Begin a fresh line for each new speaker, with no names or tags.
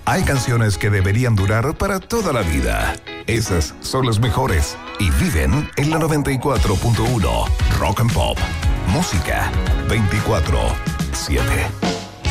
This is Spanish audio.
Hay canciones que deberían durar para toda la vida. Esas son las mejores y viven en la 94.1 Rock and Pop. Música 24/7.